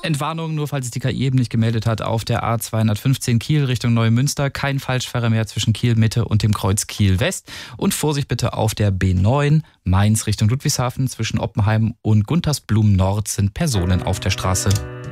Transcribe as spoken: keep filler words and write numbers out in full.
Entwarnung, nur falls es die K I eben nicht gemeldet hat, auf der A zweihundertfünfzehn Kiel Richtung Neumünster. Kein Falschfahrer mehr zwischen Kiel Mitte und dem Kreuz Kiel West. Und Vorsicht bitte auf der B neun Mainz Richtung Ludwigshafen. Zwischen Oppenheim und Guntersblum Nord sind Personen auf der Straße.